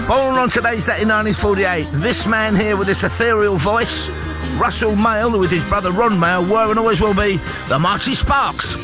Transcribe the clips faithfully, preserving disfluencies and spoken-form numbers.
Born on today's date in nineteen forty-eight, this man here with this ethereal voice, Russell Mael, who with his brother Ron Mael were and always will be the Marty Sparks.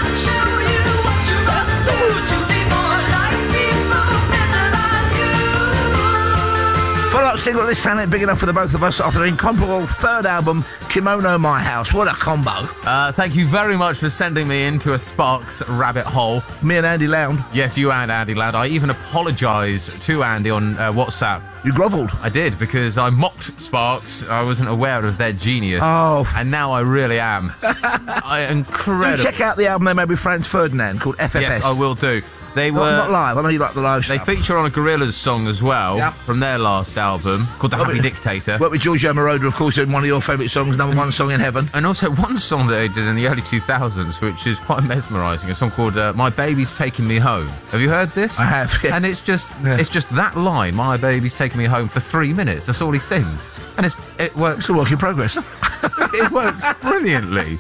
Follow-up single of this talent big enough for the both of us after their incomparable third album, Kimono My House. What a combo. Uh, thank you very much for sending me into a Sparks rabbit hole. Me and Andy Lound. Yes, you and Andy Lound. I even apologised to Andy on uh, WhatsApp. You grovelled? I did, because I mocked Sparks. I wasn't aware of their genius. Oh. And now I really am. I, incredible. Do check out the album they made with Franz Ferdinand called F F S. Yes, I will do. They were... Not, not live. I know you like the live They stuff. feature on a Gorillaz song as well, yep. from their last album, called The Worked Happy with- Dictator. Worked with Giorgio Moroder, of course, in one of your favourite songs, number one song in heaven. And also one song that they did in the early two thousands, which is quite mesmerising, a song called uh, My Baby's Taking Me Home. Have you heard this? I have, yeah. And it's just Yeah. it's just that line, My Baby's Taking Me Home, for three minutes. That's all he sings. And it's it works. It's a work in progress. It works brilliantly.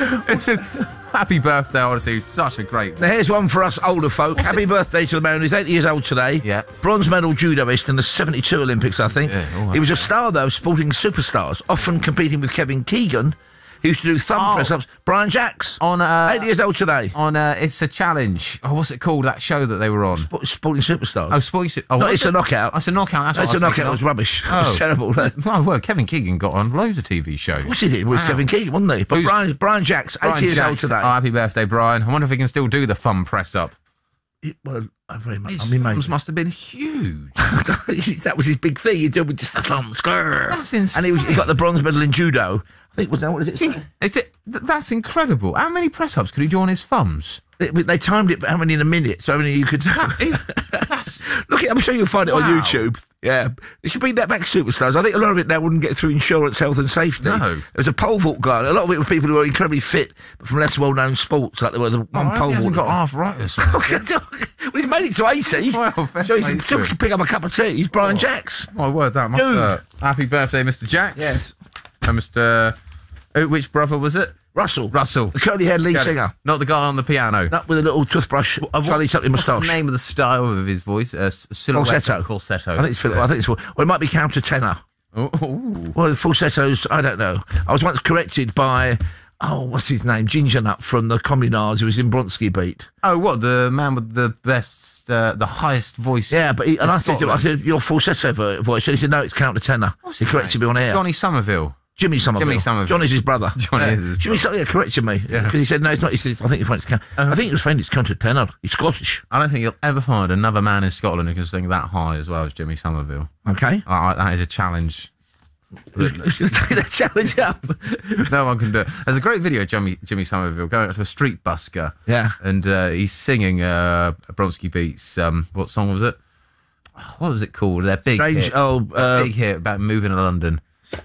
It's, happy birthday, honestly. Such a great... Now, here's one for us older folk. What's Happy it? birthday to the man who's eighty years old today. Yeah. Bronze medal judoist in the seventy-two Olympics, I think. Yeah, all right. He was a star, though, of sporting superstars, often competing with Kevin Keegan, who used to do thumb Oh. press-ups. Brian Jacks. On uh, eighty years old today. on uh, It's a Challenge. Oh, what's it called? That show that they were on. What, sporting superstars. Oh, Sporty. Oh, no, what it's is a it? knockout. Oh, it's a knockout. That's No, it's what a I was knockout. It was thinking rubbish. of. It was terrible. Of My word, Kevin Keegan got on loads of T V shows. course he did. It was Wow. Kevin Keegan, wasn't he? But Who's- Brian, Brian Jacks, eighty Brian years old Jacks. today. Oh, happy birthday, Brian. I wonder if he can still do the thumb press up. It- well, I very much. His I mean, thumbs mate. must have been huge. That was his big thing. He'd do with just the thumbs. That's insane. And he, was, he got the bronze medal in judo. I think, was that, what does it say? Is it, th- that's incredible. How many press ups could he do on his thumbs? They, they timed it, but how many in a minute? So how many you could do. That's Look, I'm sure you'll find it on Wow. YouTube. Yeah. They should bring that back, superstars. I think a lot of it now wouldn't get through insurance, health and safety. No. There was a pole vault guy. A lot of it were people who were incredibly fit, but from less well-known sports, like there was a one oh, pole he hasn't vault. got arthritis. well, he's made it to eighty. Well, fair so he play can to still him. pick up a cup of tea. He's Brian Oh. Jacks. My word, that must Dude. hurt. Happy birthday, Mister Jacks. Yes. And Mister Oh, which brother was it? Russell. Russell. The curly-haired lead Got it. singer. Not the guy on the piano. Not with a little toothbrush, Uh, what- Charlie Chaplin what's the moustache. name of the style of his voice? Uh, s- silhouette. Falsetto. Falsetto. I think it's Philip. I think it's. Or it might be counter-tenor. Oh, oh. Well, the falsettos, I don't know. I was once corrected by, oh, what's his name? Ginger Nut from the Communards, who was in Bronski Beat. Oh, what? The man with the best, uh, the highest voice. Yeah, but he, and I said, to him, I Scotland. said, your falsetto vo- voice. And he said, no, it's counter-tenor. What's He his corrected name? me on air. Johnny Somerville. Jimmy Somerville. Jimmy Somerville. Johnny's his brother. Johnny yeah. is his Jimmy Somerville corrected me. Yeah. Because he said, no, it's not. He said, I think your friend's count. Uh-huh. I think his friend is counter-tenor. He's Scottish. I don't think you'll ever find another man in Scotland who can sing that high as well as Jimmy Somerville. Okay. I, I, that is a challenge. Who's going to take that challenge up? No one can do it. There's a great video of Jimmy, Jimmy Somerville going up to a street busker. Yeah. And uh, he's singing uh, Bronski Beats. Um, what song was it? What was it called? Their big Strange, hit. oh, Their uh, big hit about moving to London.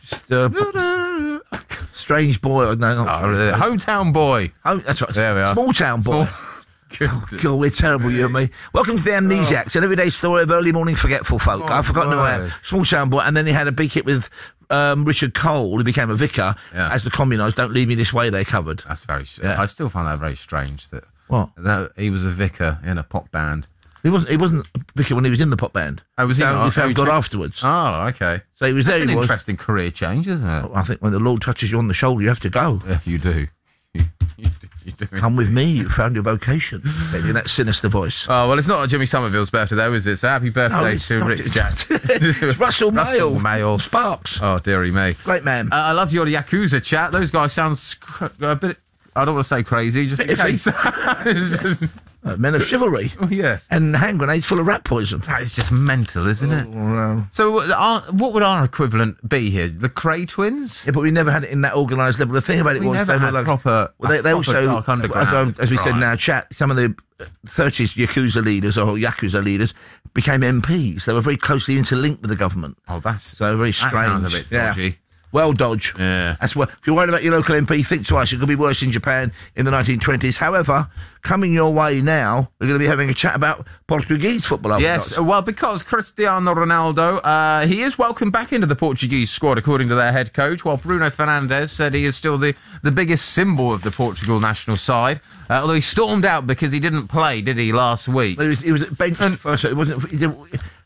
uh, strange boy. No, not Oh, the Hometown Boy. Oh, that's right. There we are. Small town boy. Small- Good. God, we're terrible, you and me. Welcome to the Amnesiacs, an everyday story of early morning forgetful folk. Oh, I've forgotten who I am. word. Small town boy, and then he had a big hit with um, Richard Cole, who became a vicar, Yeah. as the Communards Don't Leave Me This Way they covered. That's very. Yeah. I still find that very strange that What? that he was a vicar in a pop band. He wasn't. He wasn't a vicar when he was in the pop band. Oh, was he found, not? He found Oh, he God changed- afterwards. Oh, okay. So he was That's there. an He was. interesting career change, isn't it? I think when the Lord touches you on the shoulder, you have to go. Yeah, you do. You, you do. You do. Come with me. You found your vocation. In that sinister voice. Oh, well, it's not Jimmy Somerville's birthday, though, is it? So happy birthday it's to not. Rick Jack. It's Russell Mael. Russell Mael. Sparks. Oh, dearie me. Great man. Uh, I love your Yakuza chat. Those guys sound cr- a bit... I don't want to say crazy, just in Bit iffy. case. It's just- Uh, men of chivalry. oh, yes. And hand grenades full of rat poison. That is just mental, isn't it? Well, So what, our, what would our equivalent be here? The Cray twins? yeah, but we never had it in that organised level. The thing about it We was never they were had like proper- Well, they, a they proper also, dark underground as, I- as we said crime. in our chat, some of the thirties Yakuza leaders or Yakuza leaders became M Ps. They were very closely interlinked with the government. Oh, that's... So very that strange. sounds a bit Yeah. dodgy. Well, Dodge. Yeah. That's what. If you're worried about your local M P, think twice. It could be worse in Japan in the nineteen twenties. However, coming your way now, we're going to be having a chat about Portuguese football. aren't we, Yes, Dodge? well, because Cristiano Ronaldo, uh, he is welcome back into the Portuguese squad, according to their head coach, while Bruno Fernandes said he is still the, the biggest symbol of the Portugal national side. Uh, although he stormed out because he didn't play, did he, last week? He was, he was benched first. It wasn't. He didn't,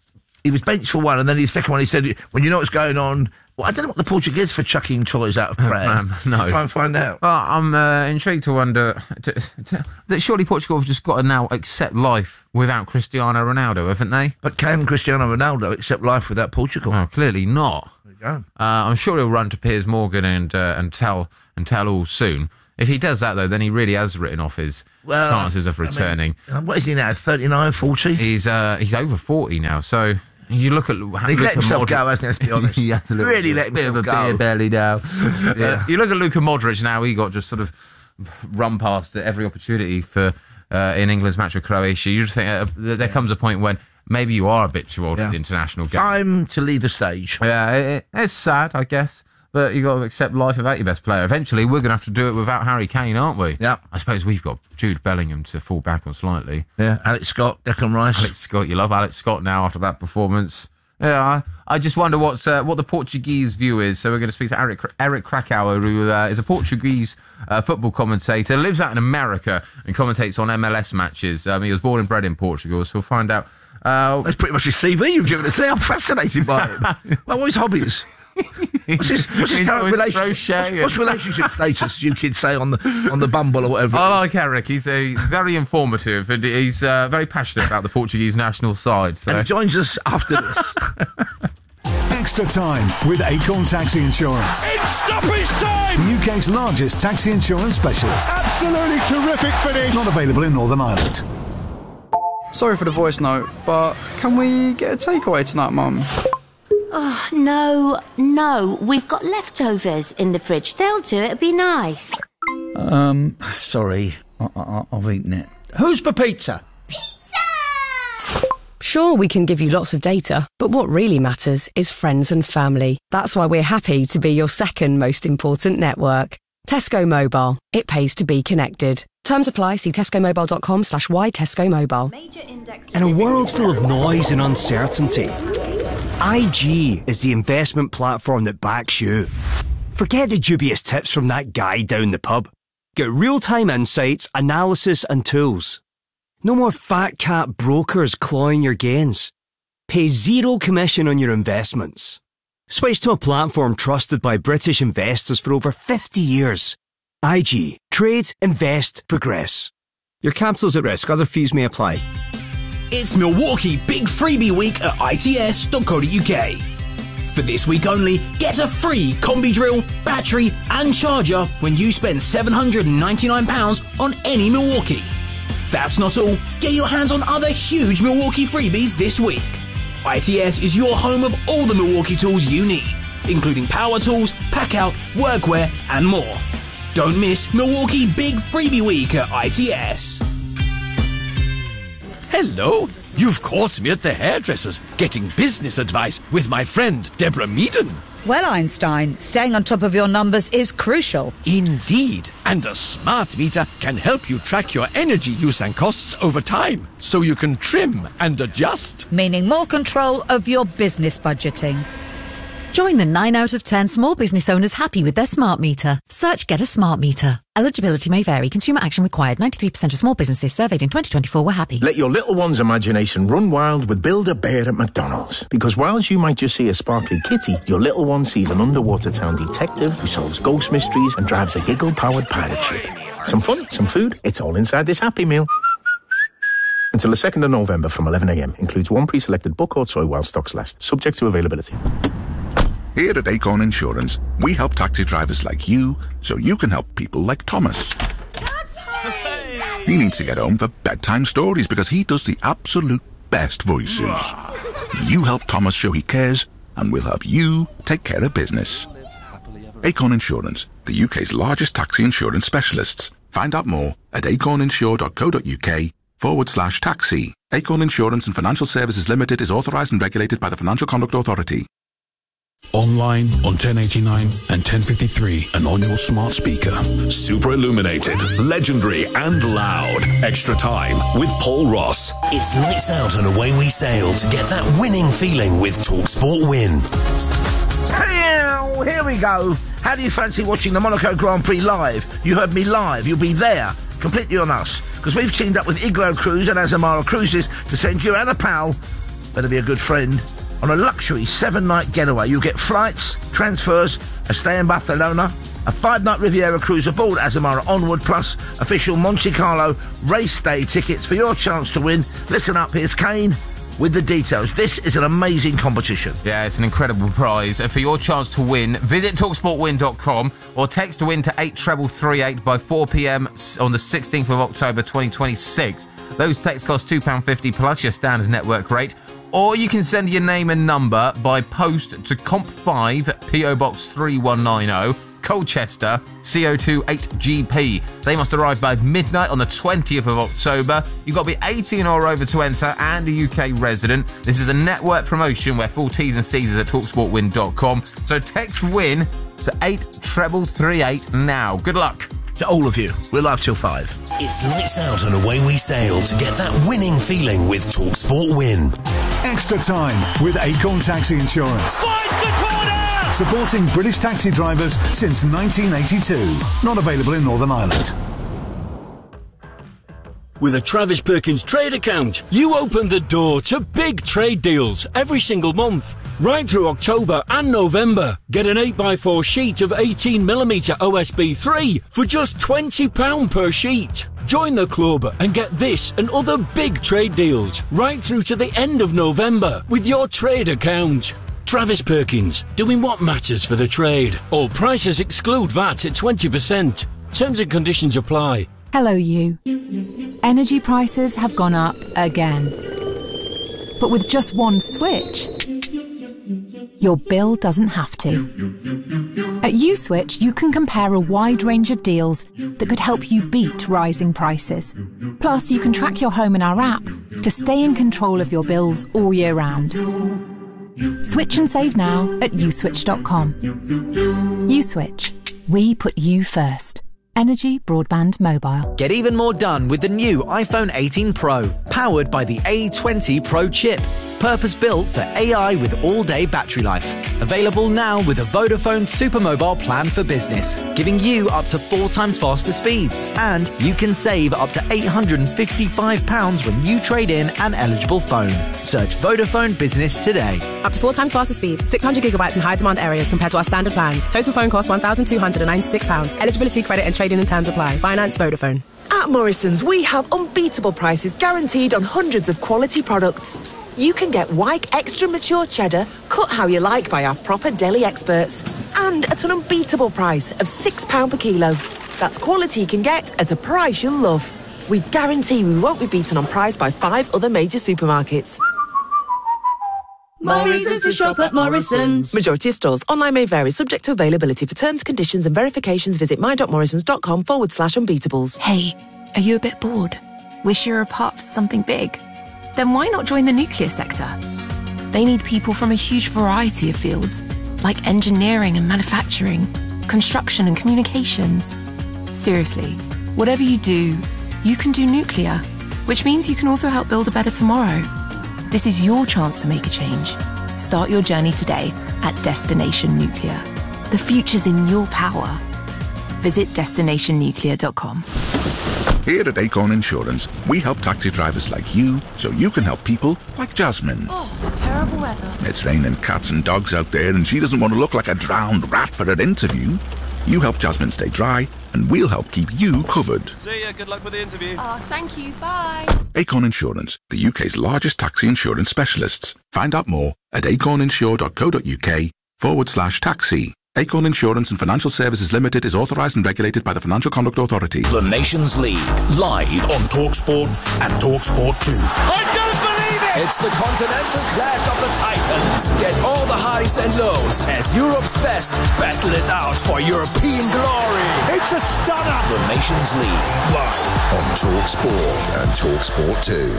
he was benched for one, and then the second one he said, when you know what's going on... Well, I don't know what the Portuguese for chucking toys out of prayer. Um, no. Try and find out. Well, I'm uh, intrigued to wonder to, to, that surely Portugal have just got to now accept life without Cristiano Ronaldo, haven't they? But can Cristiano Ronaldo accept life without Portugal? Well, clearly not. There you go. Uh, I'm sure he'll run to Piers Morgan and uh, and tell and tell all soon. If he does that, though, then he really has written off his well, chances of returning. I mean, what is he now, thirty-nine, forty? He's uh, he's over forty now, so... You look at... He's let himself Modric. go, hasn't he, let's be honest. He has a little really let bit himself of a go. beer belly now. Yeah. Uh, you look at Luka Modric now, he got just sort of run past at every opportunity for uh, in England's match with Croatia. You just think uh, there yeah. comes a point when maybe you are a bit too old yeah. for the international game. Time to lead the stage. Yeah, it, it's sad, I guess. But you've got to accept life without your best player. Eventually, we're going to have to do it without Harry Kane, aren't we? Yeah. I suppose we've got Jude Bellingham to fall back on slightly. Yeah, Alex Scott, Declan Rice. Alex Scott, you love Alex Scott now after that performance. Yeah, I, I just wonder what's, uh, what the Portuguese view is. So we're going to speak to Eric, Eric Krakauer, who uh, is a Portuguese uh, football commentator, lives out in America and commentates on M L S matches. Um, he was born and bred in Portugal, so we'll find out. Uh, That's pretty much his C V you've given us there. I'm fascinated by him. Well, what are his hobbies? What's his, what's his current relationship? What's, what's relationship status you kids say on the on the Bumble or whatever? I like Eric. He's a very informative and he's uh, very passionate about the Portuguese national side. So. And he joins us after this. Extra time with Acorn Taxi Insurance. It's stoppage time! The U K's largest taxi insurance specialist. Absolutely terrific finish. Not available in Northern Ireland. Sorry for the voice note, but can we get a takeaway tonight, Mum? Oh, no, no. We've got leftovers in the fridge. They'll do it. It'd be nice. Um, sorry. I, I, I've eaten it. Who's for pizza? Pizza! Sure, we can give you lots of data, but what really matters is friends and family. That's why we're happy to be your second most important network. Tesco Mobile. It pays to be connected. Terms apply. See tescomobile.com slash y Tesco Mobile. In a world full of noise and uncertainty, I G is the investment platform that backs you. Forget the dubious tips from that guy down the pub. Get real-time insights, analysis and tools. No more fat cat brokers clawing your gains. Pay zero commission on your investments. Switch to a platform trusted by British investors for over fifty years. I G. Trade, invest, progress. Your capital's at risk. Other fees may apply. It's Milwaukee Big Freebie Week at I T S dot co dot U K. For this week only, get a free combi drill, battery and charger when you spend seven hundred ninety-nine pounds on any Milwaukee. That's not all. Get your hands on other huge Milwaukee freebies this week. I T S is your home of all the Milwaukee tools you need, including power tools, pack-out, workwear and more. Don't miss Milwaukee Big Freebie Week at I T S. Hello, you've caught me at the hairdresser's getting business advice with my friend Deborah Meaden. Well, Einstein, staying on top of your numbers is crucial. Indeed, and a smart meter can help you track your energy use and costs over time, so you can trim and adjust. Meaning more control of your business budgeting. Join the nine out of ten small business owners happy with their smart meter. Search Get a Smart Meter. Eligibility may vary. Consumer action required. ninety-three percent of small businesses surveyed in twenty twenty-four were happy. Let your little one's imagination run wild with Build-A-Bear at McDonald's. Because whilst you might just see a sparkly kitty, your little one sees an underwater town detective who solves ghost mysteries and drives a giggle-powered pirate ship. Some fun, some food, it's all inside this Happy Meal. Until the second of November from eleven a m. Includes one pre-selected book or toy while stocks last. Subject to availability. Here at Acorn Insurance, we help taxi drivers like you so you can help people like Thomas. He needs to get home for bedtime stories because he does the absolute best voices. You help Thomas show he cares, and we'll help you take care of business. Acorn Insurance, the U K's largest taxi insurance specialists. Find out more at acorninsure.co.uk forward slash taxi. Acorn Insurance and Financial Services Limited is authorised and regulated by the Financial Conduct Authority. Online on ten eighty-nine and ten fifty-three and on your smart speaker. Super illuminated, legendary and loud. Extra time with Paul Ross. It's lights out and away we sail to get that winning feeling with TalkSport Win. Hey, here we go. How do you fancy watching the Monaco Grand Prix live? You heard me live. You'll be there, completely on us. Because we've teamed up with Iglo Cruise and Azamara Cruises to send you and a pal better be a good friend, on a luxury seven-night getaway. You'll get flights, transfers, a stay in Barcelona, a five-night Riviera cruise aboard Azamara Onward, plus official Monte Carlo race day tickets for your chance to win. Listen up, here's Kane with the details. This is an amazing competition. Yeah, it's an incredible prize. And for your chance to win, visit talk sport win dot com or text to win to eight treble three eight by four p.m. on the sixteenth of October twenty twenty-six. Those texts cost two pounds fifty plus your standard network rate. Or you can send your name and number by post to Comp five, P O Box three one nine zero, Colchester, C O two eight G P. They must arrive by midnight on the twentieth of October. You've got to be eighteen or over to enter and a U K resident. This is a network promotion where full T's and C's is at talk sport win dot com. So text WIN to eight treble three eight now. Good luck. To all of you. We're live till five. It's lights out and away we sail to get that winning feeling with TalkSport Win. Extra time with Acorn Taxi Insurance. Find the corner! Supporting British taxi drivers since nineteen eighty-two. Not available in Northern Ireland. With a Travis Perkins trade account, you open the door to big trade deals every single month. Right through October and November. Get an eight by four sheet of eighteen millimeter O S B three for just twenty pounds per sheet. Join the club and get this and other big trade deals right through to the end of November with your trade account. Travis Perkins, doing what matters for the trade. All prices exclude V A T at twenty percent. Terms and conditions apply. Hello, you. Energy prices have gone up again. But with just one switch, your bill doesn't have to. At USwitch, you can compare a wide range of deals that could help you beat rising prices. Plus, you can track your home in our app to stay in control of your bills all year round. Switch and save now at uswitch dot com. USwitch. We put you first. Energy Broadband Mobile. Get even more done with the new iPhone eighteen Pro, powered by the A twenty Pro chip. Purpose-built for A I with all-day battery life. Available now with a Vodafone Supermobile plan for business, giving you up to four times faster speeds. And you can save up to eight hundred fifty-five pounds when you trade in an eligible phone. Search Vodafone Business today. Up to four times faster speeds, six hundred gigabytes in high-demand areas compared to our standard plans. Total phone cost one thousand two hundred ninety-six pounds. Eligibility, credit and trading and terms apply. Finance Vodafone. At Morrison's, we have unbeatable prices guaranteed on hundreds of quality products. You can get Wyke Extra Mature Cheddar, cut how you like by our proper deli experts. And at an unbeatable price of six pounds per kilo. That's quality you can get at a price you'll love. We guarantee we won't be beaten on price by five other major supermarkets. Morrison's to shop at Morrison's. Majority of stores. Online may vary, subject to availability. For terms, conditions and verifications, visit my.morrisons.com forward slash unbeatables. Hey, are you a bit bored? Wish you were a part of something big? Then why not join the nuclear sector? They need people from a huge variety of fields, like engineering and manufacturing, construction and communications. Seriously, whatever you do, you can do nuclear, which means you can also help build a better tomorrow. This is your chance to make a change. Start your journey today at Destination Nuclear. The future's in your power. Visit destination nuclear dot com. Here at Acorn Insurance, we help taxi drivers like you so you can help people like Jasmine. Oh, terrible weather. It's raining cats and dogs out there and she doesn't want to look like a drowned rat for her interview. You help Jasmine stay dry and we'll help keep you covered. See ya, good luck with the interview. Oh, thank you, bye. Acorn Insurance, the U K's largest taxi insurance specialists. Find out more at acorninsure.co.uk forward slash taxi. Acorn Insurance and Financial Services Limited is authorised and regulated by the Financial Conduct Authority. The Nations League, live on TalkSport and TalkSport two. I don't believe it! It's the Continental Clash of the Titans. Get all the highs and lows as Europe's best battle it out for European glory. It's a stunner! The Nations League, live on TalkSport and TalkSport two.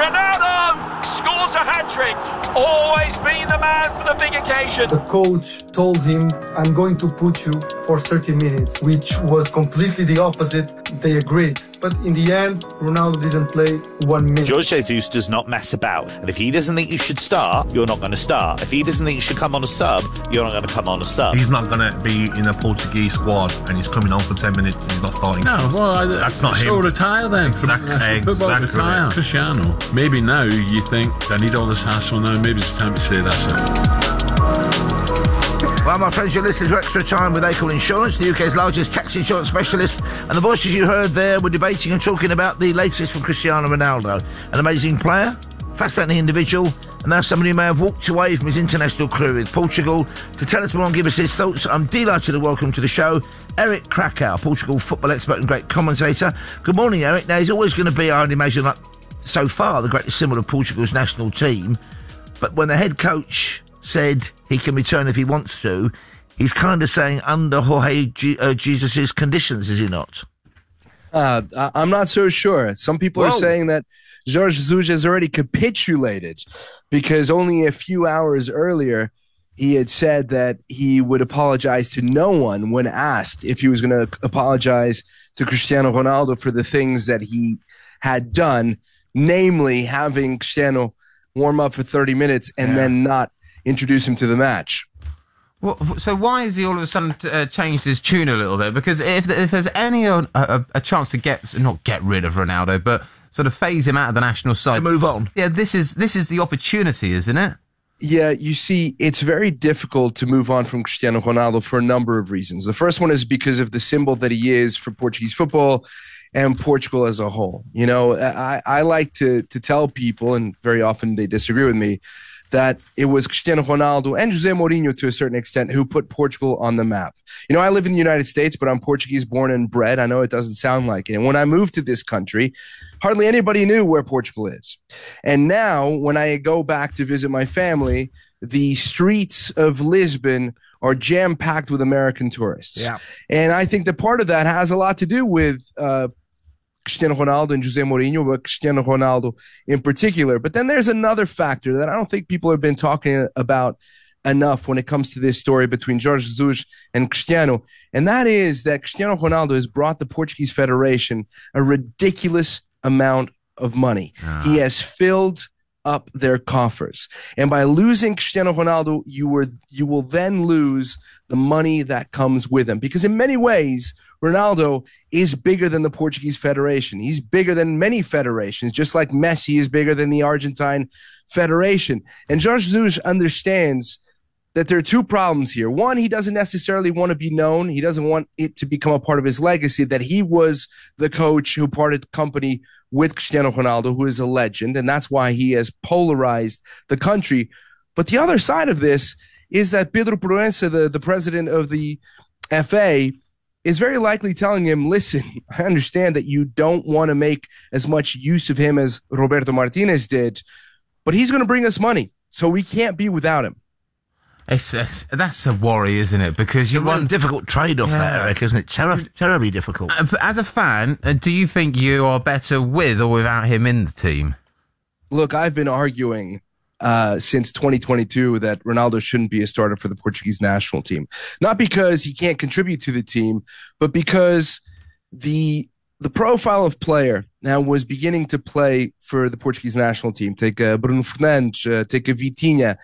Ronaldo scores a hat-trick. Always been the man for the big occasion. The coach told him, I'm going to put you for thirty minutes, which was completely the opposite. They agreed. But in the end, Ronaldo didn't play one minute. Jorge Jesus does not mess about. And if he doesn't think you should start, you're not going to start. If he doesn't think you should come on a sub, you're not going to come on a sub. He's not going to be in a Portuguese squad and he's coming on for ten minutes and he's not starting. No, well, I, that's not him. So retire then. Exactly. Football exactly. retire. Cristiano. Maybe now you think, I need all this hassle now. Maybe it's time to say that's it. Well, my friends, you're listening to Extra Time with Acorn Insurance, the U K's largest tax insurance specialist. And the voices you heard there were debating and talking about the latest from Cristiano Ronaldo. An amazing player, fascinating individual, and now somebody who may have walked away from his international career with Portugal. To tell us more and give us his thoughts, I'm delighted to welcome to the show Eric Krakau, Portugal football expert and great commentator. Good morning, Eric. Now, he's always going to be, I'd imagine, like so far, the greatest symbol of Portugal's national team. But when the head coach said he can return if he wants to, he's kind of saying under Jorge G- uh, Jesus' conditions, is he not? Uh, I- I'm not so sure. Some people Whoa. are saying that Jorge Jesus has already capitulated because only a few hours earlier he had said that he would apologize to no one when asked if he was going to apologize to Cristiano Ronaldo for the things that he had done, namely having Cristiano warm up for thirty minutes and yeah. then not introduce him to the match. Well, so why has he all of a sudden uh, changed his tune a little bit? Because if, if there's any uh, a, a chance to get not get rid of Ronaldo, but sort of phase him out of the national side, to move on. Yeah, this is this is the opportunity, isn't it? Yeah, you see, it's very difficult to move on from Cristiano Ronaldo for a number of reasons. The first one is because of the symbol that he is for Portuguese football and Portugal as a whole. You know, I, I like to to tell people, and very often they disagree with me, that it was Cristiano Ronaldo and Jose Mourinho to a certain extent who put Portugal on the map. You know, I live in the United States, but I'm Portuguese born and bred. I know it doesn't sound like it. And when I moved to this country, hardly anybody knew where Portugal is. And now when I go back to visit my family, the streets of Lisbon are jam-packed with American tourists. Yeah. And I think that part of that has a lot to do with uh, Cristiano Ronaldo and Jose Mourinho, but Cristiano Ronaldo in particular. But then there's another factor that I don't think people have been talking about enough when it comes to this story between Jorge Jesus and Cristiano, and that is that Cristiano Ronaldo has brought the Portuguese Federation a ridiculous amount of money. Ah. He has filled up their coffers. And by losing Cristiano Ronaldo, you were you will then lose the money that comes with him. Because in many ways, Ronaldo is bigger than the Portuguese Federation. He's bigger than many federations, just like Messi is bigger than the Argentine Federation. And Jorge Jesus understands that there are two problems here. One, he doesn't necessarily want to be known. He doesn't want it to become a part of his legacy that he was the coach who parted company with Cristiano Ronaldo, who is a legend, and that's why he has polarized the country. But the other side of this is that Pedro Proença, the, the president of the F A, is very likely telling him, listen, I understand that you don't want to make as much use of him as Roberto Martinez did, but he's going to bring us money, so we can't be without him. It's, it's, that's a worry, isn't it? Because you it's want a difficult trade-off, yeah. there, Eric, isn't it? Ter- terribly difficult. Uh, as a fan, uh, do you think you are better with or without him in the team? Look, I've been arguing uh, since twenty twenty-two that Ronaldo shouldn't be a starter for the Portuguese national team. Not because he can't contribute to the team, but because the the profile of player now was beginning to play for the Portuguese national team. Take uh, Bruno Fernandes, uh, take a Vitinha.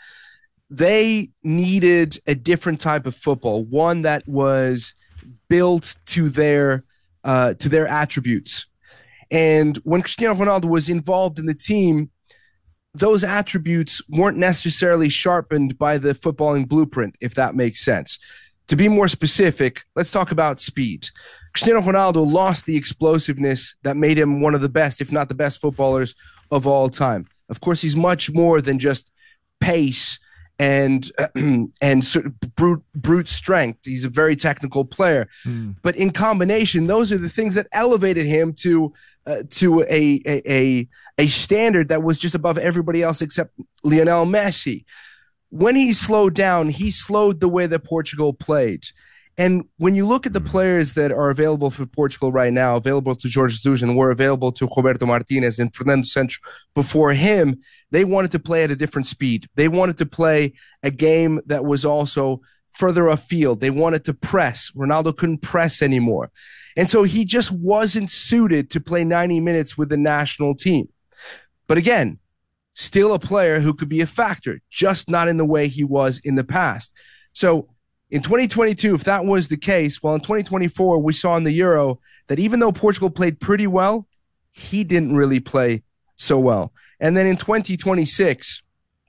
They needed a different type of football, one that was built to their uh, to their attributes. And when Cristiano Ronaldo was involved in the team, those attributes weren't necessarily sharpened by the footballing blueprint, if that makes sense. To be more specific, let's talk about speed. Cristiano Ronaldo lost the explosiveness that made him one of the best, if not the best footballers of all time. Of course, he's much more than just pace and uh, and sort of brute brute strength. He's a very technical player, mm. but in combination, those are the things that elevated him to uh, to a, a a a standard that was just above everybody else except Lionel Messi. When he slowed down, he slowed the way that Portugal played. And when you look at the players that are available for Portugal right now, available to Jorge Jesus and were available to Roberto Martinez and Fernando Santos before him, they wanted to play at a different speed. They wanted to play a game that was also further afield. They wanted to press. Ronaldo couldn't press anymore. And so he just wasn't suited to play ninety minutes with the national team. But again, still a player who could be a factor, just not in the way he was in the past. So in twenty twenty-two, if that was the case, well, in twenty twenty-four, we saw in the Euro that even though Portugal played pretty well, he didn't really play so well. And then in twenty twenty-six,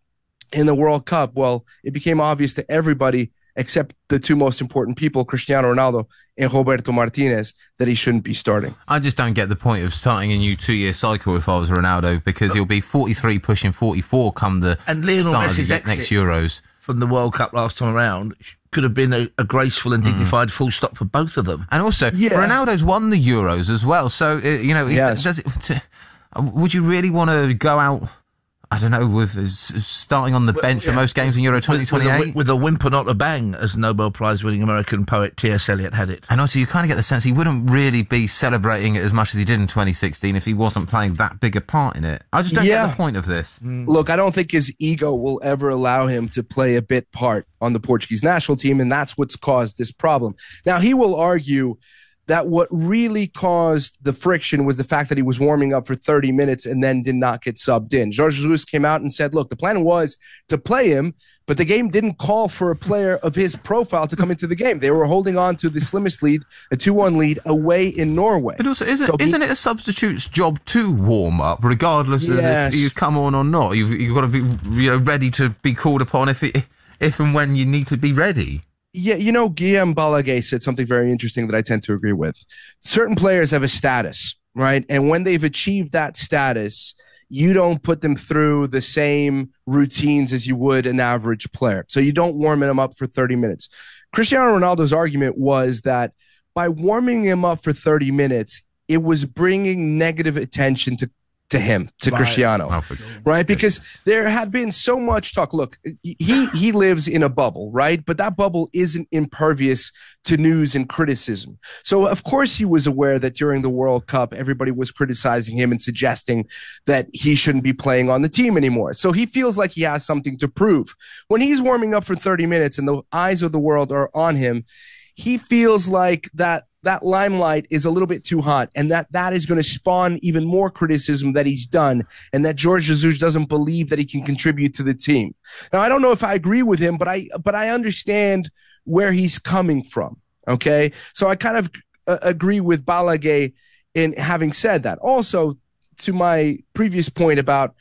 in the World Cup, well, it became obvious to everybody except the two most important people, Cristiano Ronaldo and Roberto Martinez, that he shouldn't be starting. I just don't get the point of starting a new two-year cycle if I was Ronaldo, because he'll be forty-three pushing forty-four come the and Lionel start Messi's of the next Euros. From the World Cup last time around could have been a, a graceful and dignified mm. full stop for both of them. And also, yeah. Ronaldo's won the Euros as well, so, uh, you know, yes. does it, to, would you really want to go out, I don't know, with uh, starting on the well, bench yeah. for most games in Euro twenty twenty-eight? With, with, a, with a whimper, not a bang, as Nobel Prize-winning American poet T S. Eliot had it. And also, you kind of get the sense he wouldn't really be celebrating it as much as he did in twenty sixteen if he wasn't playing that big a part in it. I just don't yeah. get the point of this. Mm. Look, I don't think his ego will ever allow him to play a bit part on the Portuguese national team, and that's what's caused this problem. Now, he will argue that what really caused the friction was the fact that he was warming up for thirty minutes and then did not get subbed in. Jorge Jesus came out and said, look, the plan was to play him, but the game didn't call for a player of his profile to come into the game. They were holding on to the slimmest lead, a two one lead, away in Norway. But also, isn't, so he, isn't it a substitute's job to warm up, regardless yes. of if you come on or not? You've, you've got to be you know, ready to be called upon if, it, if and when you need to be ready. Yeah, you know, Guillaume Balaguer said something very interesting that I tend to agree with. Certain players have a status, right? And when they've achieved that status, you don't put them through the same routines as you would an average player. So you don't warm them up for thirty minutes. Cristiano Ronaldo's argument was that by warming him up for thirty minutes, it was bringing negative attention to to him, to right. Cristiano, oh, right? Because there had been so much talk. Look, he he lives in a bubble, right? But that bubble isn't impervious to news and criticism. So, of course, he was aware that during the World Cup, everybody was criticizing him and suggesting that he shouldn't be playing on the team anymore. So he feels like he has something to prove. When he's warming up for thirty minutes and the eyes of the world are on him, he feels like that that limelight is a little bit too hot, and that that is going to spawn even more criticism that he's done, and that Jorge Jesus doesn't believe that he can contribute to the team. Now, I don't know if I agree with him, but I but I understand where he's coming from, okay? So I kind of uh, agree with Balaguer in having said that. Also, to my previous point about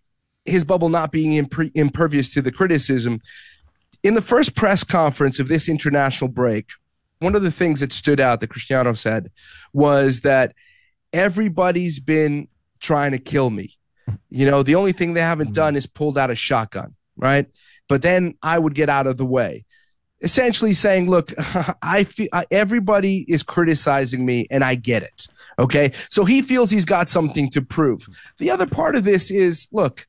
his bubble not being imp- impervious to the criticism, in the first press conference of this international break, one of the things that stood out that Cristiano said was that everybody's been trying to kill me. You know, the only thing they haven't done is pulled out a shotgun, right? But then I would get out of the way. Essentially saying, look, I feel I, everybody is criticizing me and I get it. Okay. So he feels he's got something to prove. The other part of this is, look,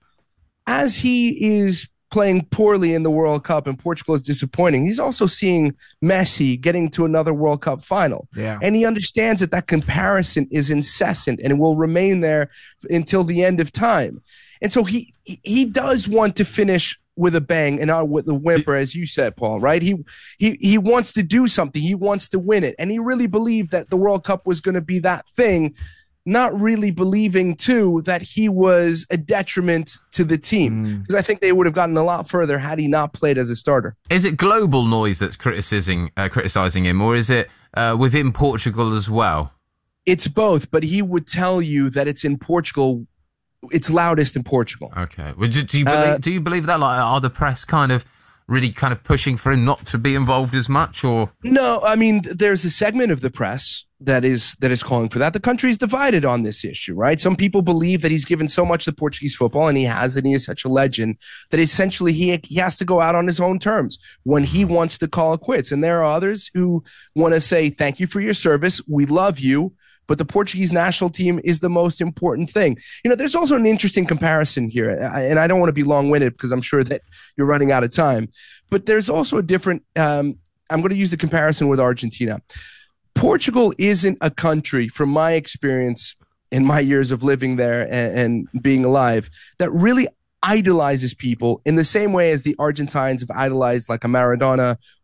as he is playing poorly in the World Cup and Portugal is disappointing, he's also seeing Messi getting to another World Cup final. Yeah. And he understands that that comparison is incessant and it will remain there until the end of time. And so he he does want to finish with a bang and not with the whimper, as you said, Paul, right? He he he wants to do something. He wants to win it. And he really believed that the World Cup was going to be that thing, not really believing, too, that he was a detriment to the team. Because mm. I think they would have gotten a lot further had he not played as a starter. Is it global noise that's criticizing, uh, criticizing him, or is it uh, within Portugal as well? It's both, but he would tell you that it's in Portugal. It's loudest in Portugal. Okay. Well, do, do, you believe, uh, do you believe that? Like, are the press kind of really kind of pushing for him not to be involved as much, or? No, I mean, there's a segment of the press that is that is calling for that. The country is divided on this issue, right? Some people believe that he's given so much to Portuguese football, and he has, and he is such a legend, that essentially he, he has to go out on his own terms when he wants to call it quits. And there are others who want to say, thank you for your service, we love you, but the Portuguese national team is the most important thing. You know, there's also an interesting comparison here, and I don't want to be long-winded because I'm sure that you're running out of time, but there's also a different, um, I'm going to use the comparison with Argentina. Portugal isn't a country, from my experience in my years of living there and, and being alive, that really idolizes people in the same way as the Argentines have idolized like a Maradona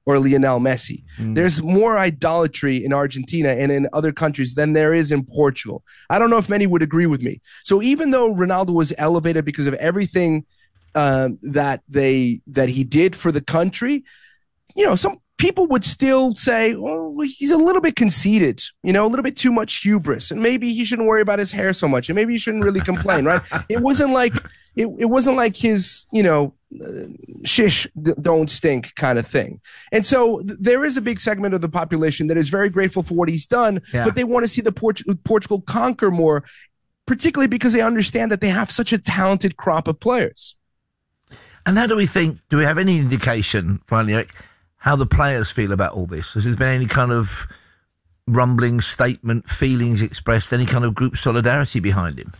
or Lionel Messi. Mm. There's more idolatry in Argentina and in other countries than there is in Portugal. I don't know if many would agree with me. So even though Ronaldo was elevated because of everything uh, that they that he did for the country, you know, some people would still say, oh, he's a little bit conceited, you know, a little bit too much hubris, and maybe he shouldn't worry about his hair so much, and maybe he shouldn't really complain, right? It wasn't like it, it wasn't like his, you know, uh, shish d- don't stink kind of thing. And so th- there is a big segment of the population that is very grateful for what he's done, yeah. but they want to see the Port- Portugal conquer more, particularly because they understand that they have such a talented crop of players. And how do we think, do we have any indication, finally, Eric, how the players feel about all this? Has there been any kind of rumbling statement, feelings expressed, any kind of group solidarity behind him?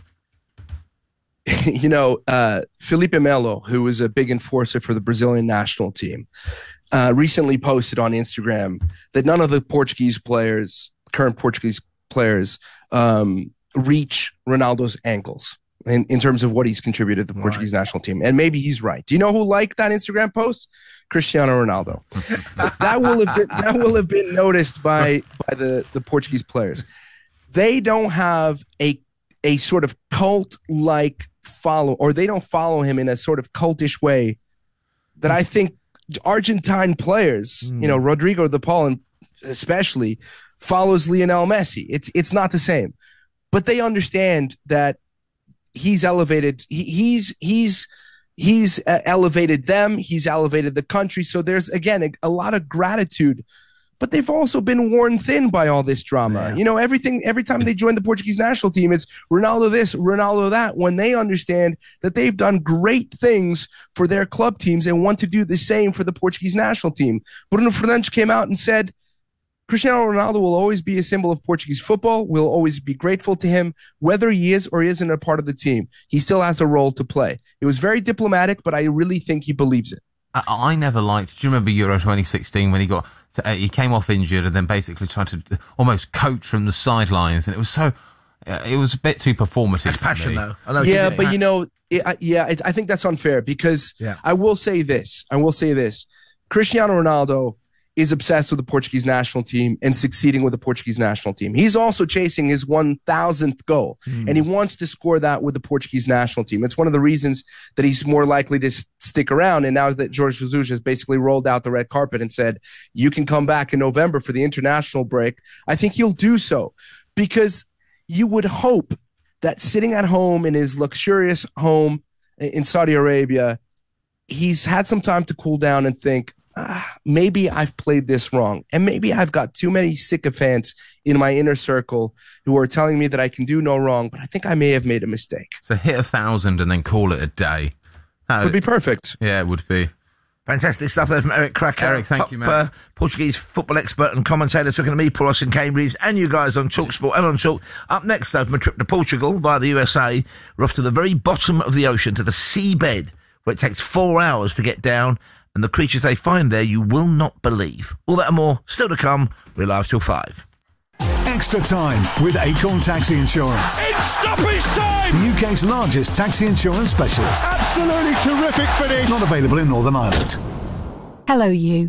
You know, uh, Felipe Melo, who is a big enforcer for the Brazilian national team, uh, recently posted on Instagram that none of the Portuguese players, current Portuguese players, um, reach Ronaldo's ankles in, in terms of what he's contributed to the Portuguese right. national team. And maybe he's right. Do you know who liked that Instagram post? Cristiano Ronaldo. that will have been that will have been noticed by by the, the Portuguese players. They don't have a a sort of cult-like follow, or they don't follow him in a sort of cultish way that I think Argentine players, mm. you know, Rodrigo de Paul especially, follows Lionel Messi. It's it's not the same, but they understand that he's elevated. He, he's he's. He's uh, elevated them. He's elevated the country. So there's, again, a, a lot of gratitude. But they've also been worn thin by all this drama. Yeah. You know, everything, every time they join the Portuguese national team, it's Ronaldo this, Ronaldo that, when they understand that they've done great things for their club teams and want to do the same for the Portuguese national team. Bruno Fernandes came out and said, Cristiano Ronaldo will always be a symbol of Portuguese football. We'll always be grateful to him, whether he is or isn't a part of the team. He still has a role to play. It was very diplomatic, but I really think he believes it. I, I never liked. Do you remember Euro twenty sixteen when he got to, uh, he came off injured and then basically tried to almost coach from the sidelines, and it was so. Uh, it was a bit too performative. That's passion, me. though. I know yeah, but you know, it, I, yeah, it, I think that's unfair because yeah. I will say this. I will say this. Cristiano Ronaldo is obsessed with the Portuguese national team and succeeding with the Portuguese national team. He's also chasing his one thousandth goal, mm. and he wants to score that with the Portuguese national team. It's one of the reasons that he's more likely to s- stick around. And now that Jorge Jesus has basically rolled out the red carpet and said, you can come back in November for the international break, I think he'll do so because you would hope that sitting at home in his luxurious home in Saudi Arabia, he's had some time to cool down and think, Ah, maybe I've played this wrong, and maybe I've got too many sycophants in my inner circle who are telling me that I can do no wrong, but I think I may have made a mistake. So hit a thousand and then call it a day. That would be perfect. Yeah, it would be. Fantastic stuff there from Eric Krakauer. Eric, thank top, you, man. Uh, Portuguese football expert and commentator, talking to me, Paul Austin Cambridge, and you guys on TalkSport and on Talk. Up next, though, from a trip to Portugal via the U S A, we're off to the very bottom of the ocean, to the seabed, where it takes four hours to get down, and the creatures they find there you will not believe. All that and more still to come. We're live till five. Extra time with Acorn Taxi Insurance. It's stoppage time! The U K's largest taxi insurance specialist. Absolutely terrific finish! Not available in Northern Ireland. Hello, you.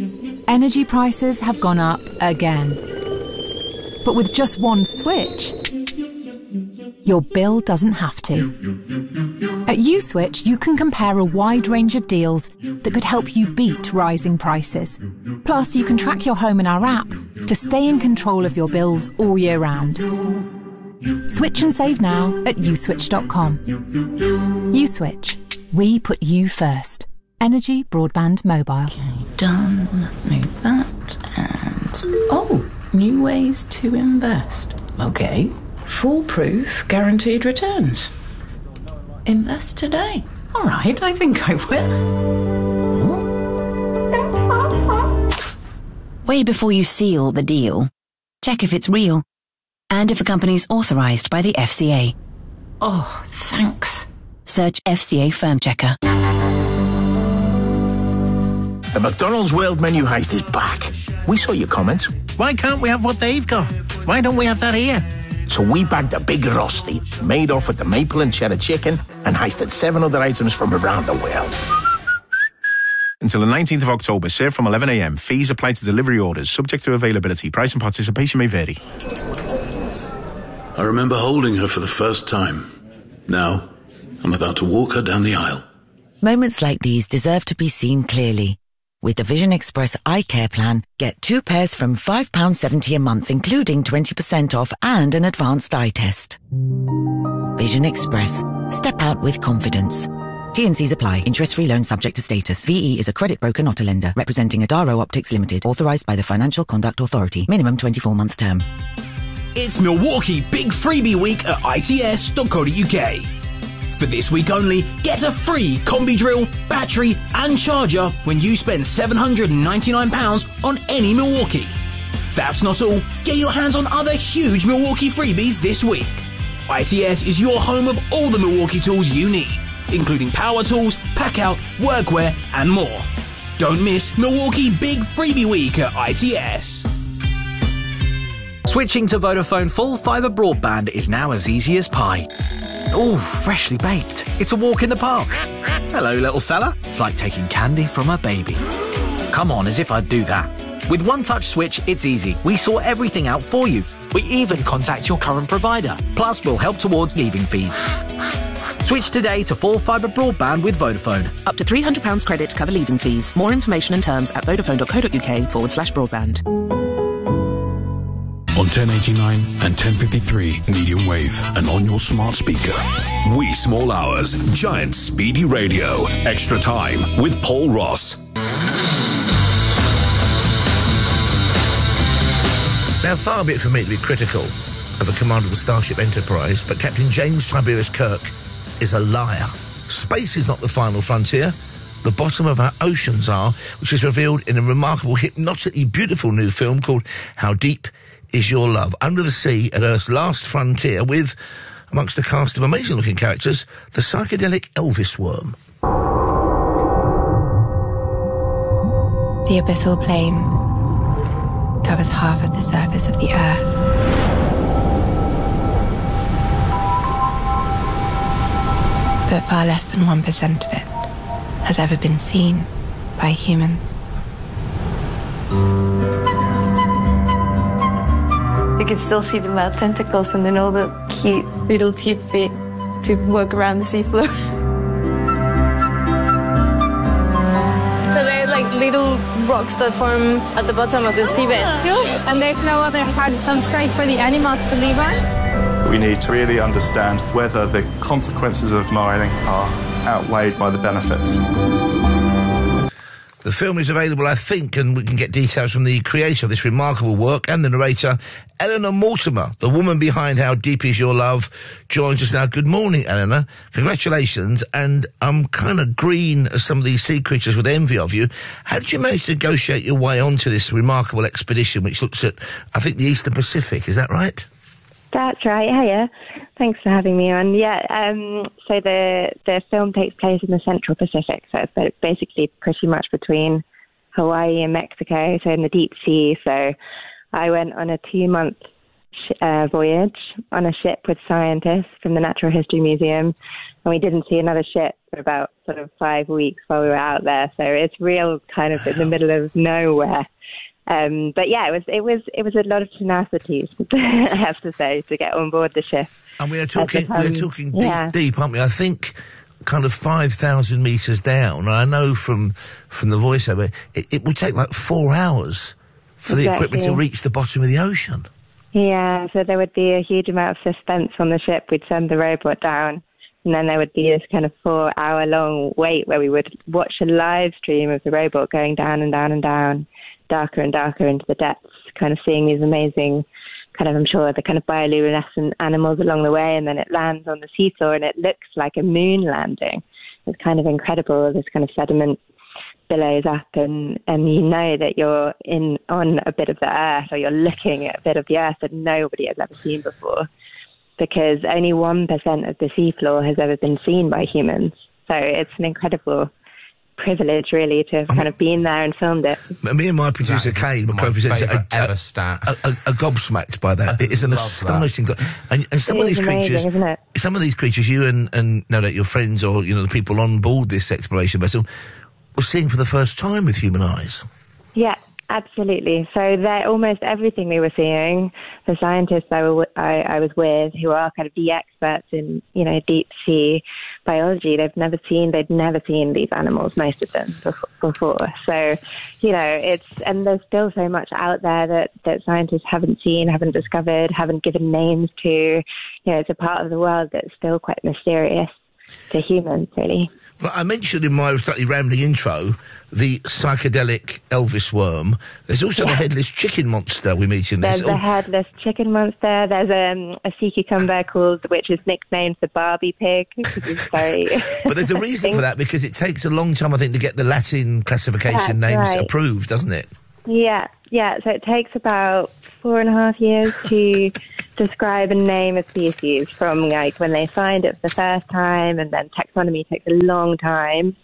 Energy prices have gone up again. But with just one switch, your bill doesn't have to. At USwitch, you can compare a wide range of deals that could help you beat rising prices. Plus, you can track your home in our app to stay in control of your bills all year round. Switch and save now at uswitch dot com. USwitch. We put you first. Energy Broadband Mobile. Okay, done. Move that. And... oh, new ways to invest. Okay. Foolproof guaranteed returns. Invest today. All right, I think I will. Way before you seal the deal, check if it's real and if a company's authorized by the F C A. Oh, thanks. Search F C A Firm Checker. The McDonald's World Menu Heist is back. We saw your comments. Why can't we have what they've got? Why don't we have that here? So we bagged a big Rusty, made off with the maple and cheddar chicken, and heisted seven other items from around the world. Until the nineteenth of October, served from eleven a m. Fees apply to delivery orders, subject to availability. Price and participation may vary. I remember holding her for the first time. Now, I'm about to walk her down the aisle. Moments like these deserve to be seen clearly. With the Vision Express Eye Care Plan, get two pairs from five pounds seventy a month, including twenty percent off and an advanced eye test. Vision Express. Step out with confidence. T and C's apply. Interest-free loan subject to status. V E is a credit broker, not a lender. Representing Adaro Optics Limited. Authorized by the Financial Conduct Authority. Minimum twenty-four month term. It's Milwaukee Big Freebie Week at I T S dot co dot U K. For this week only, get a free combi drill, battery and charger when you spend seven hundred ninety-nine pounds on any Milwaukee. That's not all. Get your hands on other huge Milwaukee freebies this week. I T S is your home of all the Milwaukee tools you need, including power tools, pack-out, workwear and more. Don't miss Milwaukee Big Freebie Week at I T S. Switching to Vodafone full fibre broadband is now as easy as pie. Ooh, freshly baked. It's a walk in the park. Hello, little fella. It's like taking candy from a baby. Come on, as if I'd do that. With One Touch Switch, it's easy. We sort everything out for you. We even contact your current provider. Plus, we'll help towards leaving fees. Switch today to full fibre broadband with Vodafone. Up to three hundred pounds credit to cover leaving fees. More information and terms at vodafone dot co dot uk forward slash broadband. On ten eighty-nine and ten fifty-three medium wave and on your smart speaker. Wee Small Hours, Giant Speedy Radio. Extra Time with Paul Ross. Now, far be it for me to be critical of the commander of the Starship Enterprise, but Captain James Tiberius Kirk is a liar. Space is not the final frontier. The bottom of our oceans are, which is revealed in a remarkable, hypnotically beautiful new film called How Deep Is Your Love? Under the Sea at Earth's Last Frontier with, amongst a cast of amazing-looking characters, the psychedelic Elvis worm. The abyssal plain covers half of the surface of the Earth. But far less than one percent of it has ever been seen by humans. You can still see the mouth tentacles and then all the cute little tube feet to walk around the seafloor. So they're like little rocks that form at the bottom of the seabed. And there's no other hard substrate for the animals to live on. We need to really understand whether the consequences of mining are outweighed by the benefits. The film is available, I think, and we can get details from the creator of this remarkable work and the narrator, Eleanor Mortimer, the woman behind How Deep Is Your Love, joins us now. Good morning, Eleanor. Congratulations. And I'm kind of green as some of these sea creatures with envy of you. How did you manage to negotiate your way onto this remarkable expedition, which looks at, I think, the Eastern Pacific? Is that right? That's right. Hiya. Thanks for having me on. Yeah, um, so the the film takes place in the Central Pacific, so it's basically pretty much between Hawaii and Mexico, so in the deep sea. So I went on a two-month sh- uh, voyage on a ship with scientists from the Natural History Museum, and we didn't see another ship for about sort of five weeks while we were out there. So it's real kind of in the middle of nowhere. Um, but yeah, it was it was it was a lot of tenacity, I have to say, to get on board the ship. And we are talking um, we are talking deep, yeah. deep, aren't we? I think kind of five thousand metres down. And I know from from the voiceover, it, it would take like four hours for the Exactly. equipment to reach the bottom of the ocean. Yeah, so there would be a huge amount of suspense on the ship. We'd send the robot down, and then there would be this kind of four-hour-long wait where we would watch a live stream of the robot going down and down and down, darker and darker into the depths, kind of seeing these amazing, kind of, I'm sure, the kind of bioluminescent animals along the way, and then it lands on the seafloor, and it looks like a moon landing. It's kind of incredible, this kind of sediment billows up, and, and you know that you're in on a bit of the Earth, or you're looking at a bit of the Earth that nobody has ever seen before, because only one percent of the seafloor has ever been seen by humans. So it's an incredible privilege, really, to have kind of been there and filmed it. Me and my producer, Kane, my co-producer, are, ever are, stat. are, are, are gobsmacked by that. It is an astonishing thing. And, and some It of is these amazing, creatures, isn't it? some of these creatures, you and, and no doubt your friends or, you know, the people on board this exploration vessel, we're seeing for the first time with human eyes. Yeah, absolutely. So they're almost everything we were seeing, the scientists I, were, I, I was with, who are kind of the experts in, you know, deep sea biology, they've never seen, they'd never seen these animals, most of them, before. So, you know, it's, and there's still so much out there that, that scientists haven't seen, haven't discovered, haven't given names to. You know, it's a part of the world that's still quite mysterious to humans, really. Well, I mentioned in my slightly rambling intro the psychedelic Elvis worm. There's also yeah. the headless chicken monster we meet in this. There's the headless chicken monster. There's um, a sea cucumber called, which is nicknamed the Barbie pig, because it's very... But there's a reason for that, because it takes a long time, I think, to get the Latin classification That's names right. approved, doesn't it? Yeah, yeah. So it takes about four and a half years to describe and name a species, from like when they find it for the first time, and then taxonomy takes a long time.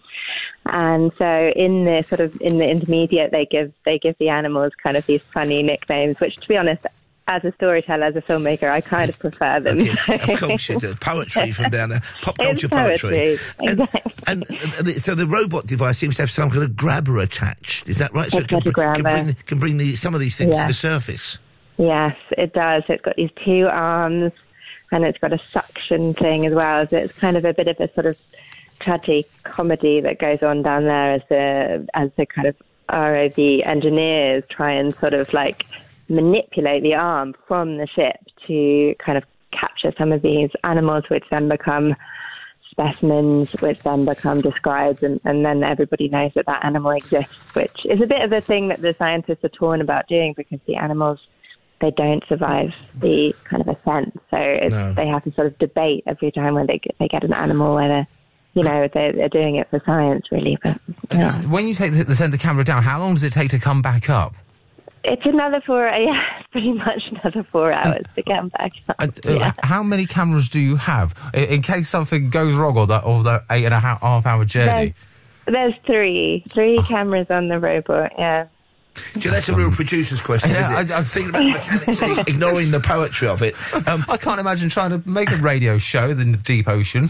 And so in the sort of in the intermediate, they give they give the animals kind of these funny nicknames, which, to be honest, as a storyteller, as a filmmaker, I kind of prefer them. Okay, of course you do. Poetry from down there. Pop culture poetry. poetry. Exactly. And, and, and the, so the robot device seems to have some kind of grabber attached. Is that right? So It's it can, got a can grabber. bring, can bring the, some of these things Yeah. to the surface. Yes, it does. It's got these two arms, and it's got a suction thing as well. So it's kind of a bit of a sort of tragic comedy that goes on down there as the as the kind of R O V engineers try and sort of like manipulate the arm from the ship to kind of capture some of these animals, which then become specimens, which then become described, and, and then everybody knows that that animal exists, which is a bit of a thing that the scientists are torn about doing, because the animals, they don't survive the kind of ascent. So it's, No. they have to sort of debate every time when they get, they get an animal, whether, you know, they're, they're doing it for science, really. But yeah. When you take the, the send the camera down, how long does it take to come back up? It's another four, yeah, it's pretty much another four hours to get back up. Uh, Yeah. How many cameras do you have in, in case something goes wrong or that or the eight and a half, half hour journey? There's, there's three, three cameras on the robot, yeah. So that's a real producer's question, Yeah, isn't it? I- I'm thinking about the mechanics and ignoring the poetry of it. Um, I can't imagine trying to make a radio show in the deep ocean.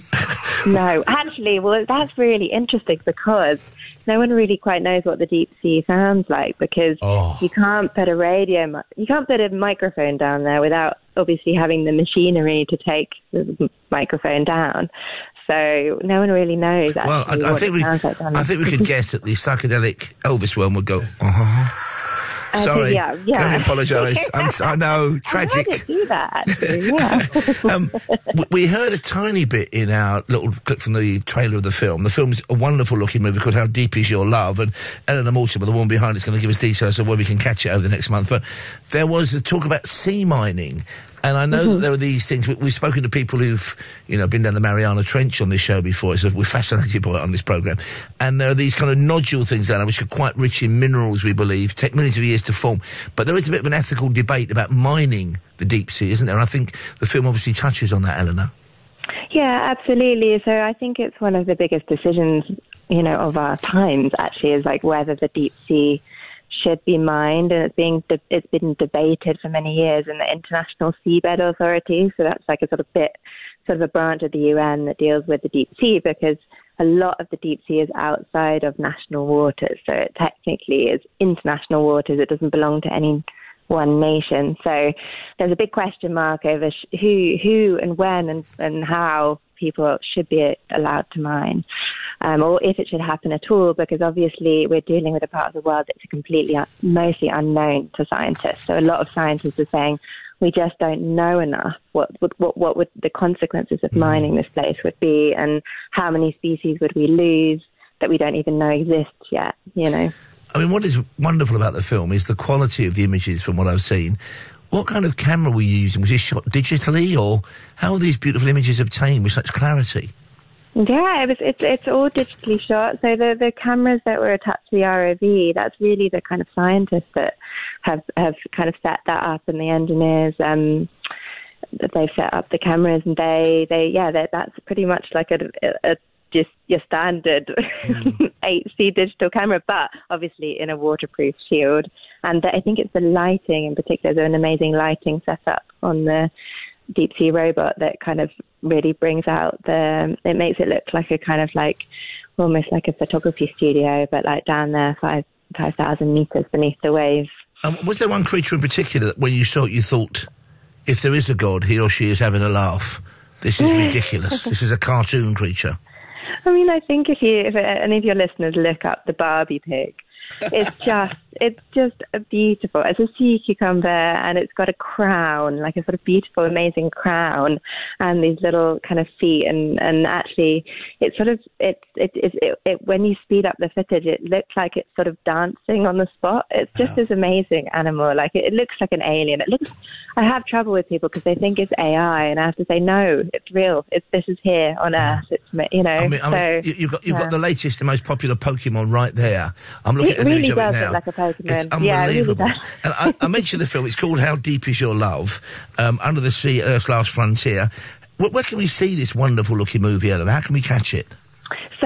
No, actually, well, that's really interesting, because no one really quite knows what the deep sea sounds like, because Oh. you can't put a radio, mi- you can't put a microphone down there without obviously having the machinery to take the m- microphone down. So no one really knows actually well, I, I what think it we, sounds like down I there. think we could guess that the psychedelic Elvis worm would go. Oh. I think, Sorry, yeah, yeah. can I apologise? I'm s- I know, tragic. I heard it do that, actually, yeah. um, w- we heard a tiny bit in our little clip from the trailer of the film. The film's a wonderful looking movie called How Deep Is Your Love, and Eleanor Mortimer, the woman behind it, is going to give us details of where we can catch it over the next month. But there was a talk about sea mining. And I know Mm-hmm. that there are these things. We, we've spoken to people who've, you know, been down the Mariana Trench on this show before. So we're fascinated by it on this programme. And there are these kind of nodule things down there which are quite rich in minerals, we believe, take millions of years to form. But there is a bit of an ethical debate about mining the deep sea, isn't there? And I think the film obviously touches on that, Eleanor. Yeah, absolutely. So I think it's one of the biggest decisions, you know, of our times, actually, is like whether the deep sea should be mined, and it's being de- it's been debated for many years in the International Seabed Authority. So that's like a sort of bit, sort of a branch of the U N that deals with the deep sea, because a lot of the deep sea is outside of national waters. So it technically is international waters. It doesn't belong to any one nation. So there's a big question mark over sh- who, who, and when, and, and how people should be allowed to mine. Um, or if it should happen at all, because obviously we're dealing with a part of the world that's completely, un- mostly unknown to scientists. So a lot of scientists are saying, we just don't know enough what would, what, what would the consequences of mining this place would be, and how many species would we lose that we don't even know exist yet, you know. I mean, what is wonderful about the film is the quality of the images from what I've seen. What kind of camera were you using? Was it shot digitally, or how are these beautiful images obtained with such clarity? Yeah, it was, it's it's all digitally shot. So the, the cameras that were attached to the R O V, that's really the kind of scientists that have have kind of set that up, and the engineers um, that they've set up the cameras, and they they yeah that that's pretty much like a, a, a just your standard mm. H D digital camera, but obviously in a waterproof shield. And I think it's the lighting in particular. There's an amazing lighting setup on the deep sea robot that kind of really brings out the, it makes it look like a kind of like almost like a photography studio, but like down there, five five thousand meters beneath the waves. Um, was there one creature in particular that when you saw it, you thought, if there is a god, he or she is having a laugh? This is ridiculous. This is a cartoon creature. I mean, I think if you, if any of your listeners look up the Barbie pig, it's just, it's just a beautiful. It's a sea cucumber, and it's got a crown, like a sort of beautiful, amazing crown, and these little kind of feet, and, and actually, it's sort of, it's, it, it, it, it, when you speed up the footage, it looks like it's sort of dancing on the spot. It's just this amazing animal. Like it, it looks like an alien. It looks. I have trouble with people because they think it's A I, and I have to say no, it's real. It's this is here on Earth. It's you know. I mean, I so mean, you- you've got you've yeah. got the latest and most popular Pokemon right there. I'm looking It at an really image of it does now. look like a Pokemon. It's Yeah, it really unbelievable. does. And I, I mentioned the film. It's called How Deep Is Your Love? Um, Under the Sea, Earth's Last Frontier. Where, where can we see this wonderful looking movie, Ellen? How can we catch it? So